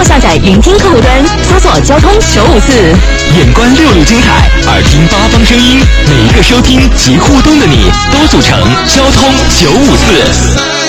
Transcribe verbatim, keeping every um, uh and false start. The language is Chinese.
或下载云听客户端，搜索交通九五四。 眼观六路精彩，耳听八方声音，每一个收听及互动的你，都组成交通九五四。